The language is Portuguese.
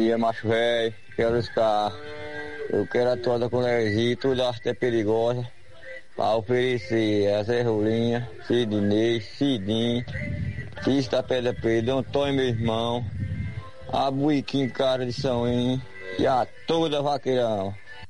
dia, macho velho. Quero estar. Eu quero a toda com energia, tudo acho perigosa. Para oferecer a Zé Rolinha, Sidney, Cidinho, Cista Pedra Pedra, Antônio, meu irmão, a Buiquim, cara de São In, e a toda Vaqueirão.